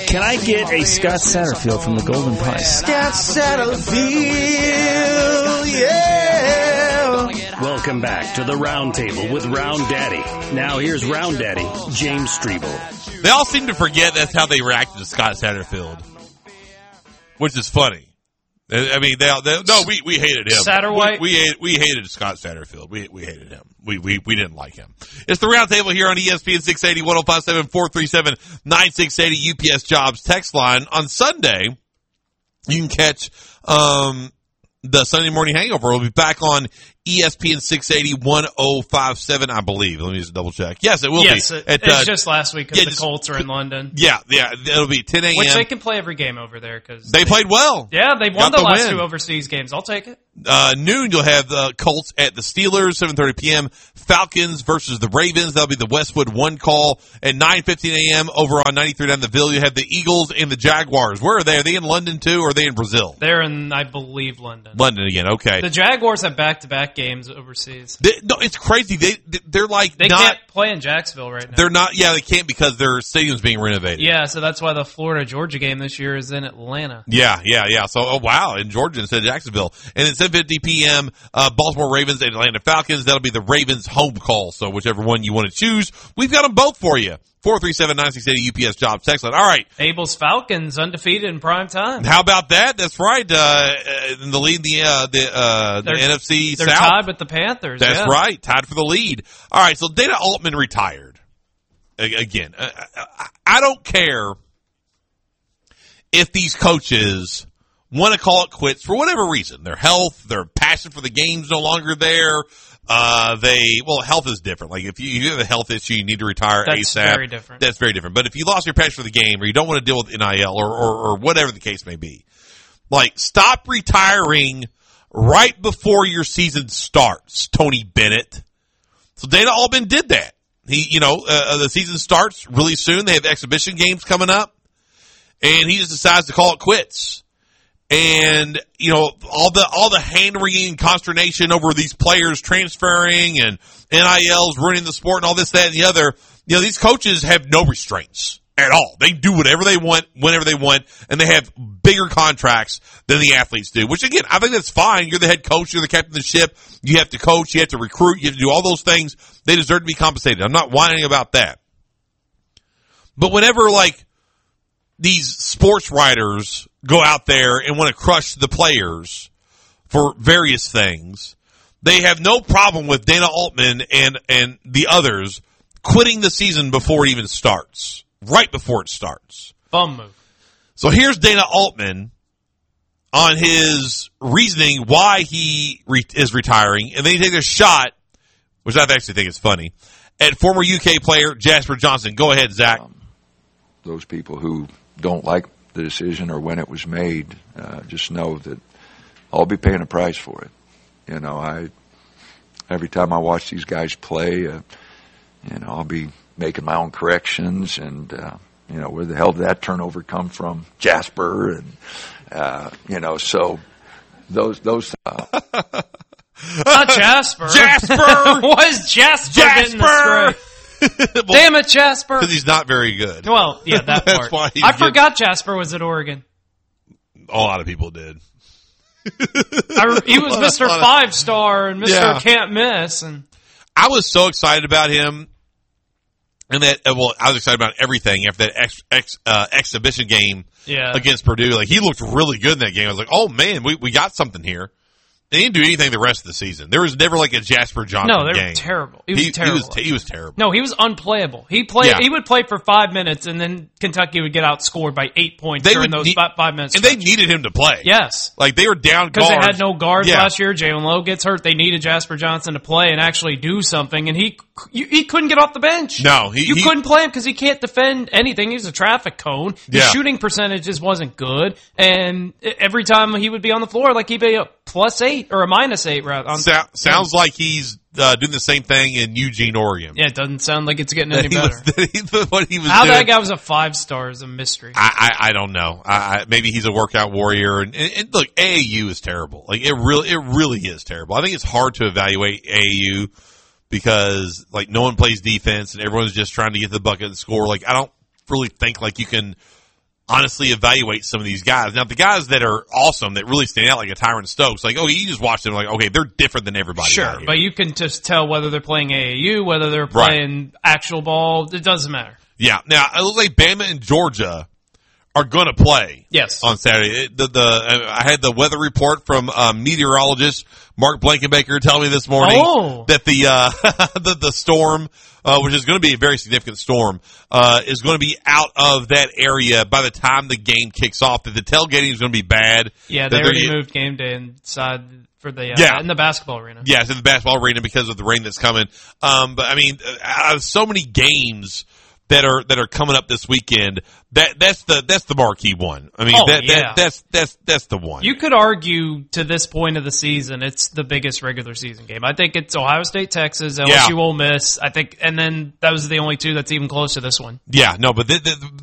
Can I get a Scott Satterfield from the Golden Pike? Scott Satterfield, yeah. Welcome back to the Round Table with Round Daddy. Now here's Round Daddy, James Strebel. They all seem to forget that's how they reacted to Scott Satterfield, which is funny. I mean, we hated him. Satterwhite? We hated Scott Satterfield. We hated him. We didn't like him. It's the Round Table here on ESPN 680, 1057, 437-9680 UPS Jobs text line. On Sunday, you can catch the Sunday Morning Hangover. We'll be back on ESPN 680, 1057, I believe. Let me just double check. Yes, it will be. It's just last week because the Colts are in London. Yeah, it'll be 10 a.m. Which they can play every game over there because they played well. Yeah, they won the last two overseas games. I'll take it. Noon, you'll have the Colts at the Steelers, 7:30 p.m. Falcons versus the Ravens. That'll be the Westwood One call at 9:15 a.m. over on 93 down the Ville. You have the Eagles and the Jaguars. Where are they? Are they in London too, or are they in Brazil? They're in, I believe, London. London again. Okay. The Jaguars have back-to-back games overseas. No, it's crazy. They're like they can't play in Jacksonville right now. They're not. Yeah, they can't because their stadium's being renovated. Yeah, so that's why the Florida-Georgia game this year is in Atlanta. Yeah. So, wow, in Georgia instead of Jacksonville. And at 7:50 p.m., Baltimore Ravens and Atlanta Falcons. That'll be the Ravens home call. So whichever one you want to choose, we've got them both for you. 437-9680 UPS Jobs text line. All right. Abel's Falcons undefeated in prime time. How about that? That's right. In the lead, the NFC they're South. tied with the Panthers. That's right. Tied for the lead. All right. So Dana Altman retired. Again, I don't care if these coaches want to call it quits for whatever reason. Their health, their passion for the game's no longer there. Health is different. Like if you have a health issue, you need to retire ASAP. That's very different. That's very different. But if you lost your passion for the game or you don't want to deal with NIL or whatever the case may be, like stop retiring right before your season starts, Tony Bennett. So Dana Altman did that. The season starts really soon. They have exhibition games coming up and he just decides to call it quits. And, all the hand-wringing consternation over these players transferring and NILs ruining the sport and all this, that, and the other, these coaches have no restraints at all. They do whatever they want, whenever they want, and they have bigger contracts than the athletes do, which again, I think that's fine. You're the head coach. You're the captain of the ship. You have to coach. You have to recruit. You have to do all those things. They deserve to be compensated. I'm not whining about that. But whenever, these sports writers go out there and want to crush the players for various things, they have no problem with Dana Altman and the others quitting the season before it even starts, right before it starts. Bum move. So here's Dana Altman on his reasoning why he is retiring, and then he takes a shot, which I actually think is funny, at former UK player Jasper Johnson. Go ahead, Zach. Those people who don't like the decision or when it was made, just know that I'll be paying a price for it. Every time I watch these guys play, I'll be making my own corrections and, where the hell did that turnover come from? Jasper and, so those, not Jasper. Jasper! Why is Jasper getting astray? Damn it, Jasper! Because he's not very good. Well, yeah, that part. I forgot Jasper was at Oregon. A lot of people did. He was Mr. 5-star and Mr. Can't Miss. And I was so excited about him. And I was excited about everything after that exhibition game against Purdue. He looked really good in that game. I was like, oh, man, we got something here. They didn't do anything the rest of the season. There was never a Jasper Johnson game. No, they were terrible. He was terrible. He was terrible. No, he was unplayable. He would play for 5 minutes, and then Kentucky would get outscored by 8 points during those 5 minutes. And they needed him to play. Yes. They were down because guards. they had no guards last year. Jalen Lowe gets hurt. They needed Jasper Johnson to play and actually do something, and he couldn't get off the bench. No. You couldn't play him because he can't defend anything. He was a traffic cone. His shooting percentages wasn't good, and every time he would be on the floor, he'd be a +8 or a -8. Sounds like he's doing the same thing in Eugene, Oregon. Yeah, it doesn't sound like it's getting any better. How that guy was a 5-star is a mystery. I don't know. Maybe he's a workout warrior. And look, AAU is terrible. It really is terrible. I think it's hard to evaluate AAU because no one plays defense and everyone's just trying to get the bucket and score. I don't really think you can honestly evaluate some of these guys. Now, the guys that are awesome, that really stand out, like a Tyron Stokes, like, you just watch them, like, okay, they're different than everybody. Sure, but you can just tell whether they're playing AAU, whether they're playing actual ball. It doesn't matter. Yeah. Now, it looks like Bama and Georgia are going to play. Yes. On Saturday. I had the weather report from meteorologist Mark Blankenbaker tell me this morning that the storm, which is going to be a very significant storm, is going to be out of that area by the time the game kicks off. That the tailgating is going to be bad. Yeah, they already moved game day inside for the in the basketball arena. Yeah, it's in the basketball arena because of the rain that's coming. But I mean, out of so many games that are coming up this weekend, that's the marquee one. I mean, that's the one. You could argue to this point of the season, it's the biggest regular season game. I think it's Ohio State, Texas, LSU, Ole Miss. I think, and then those are the only two that's even close to this one. Yeah, no, but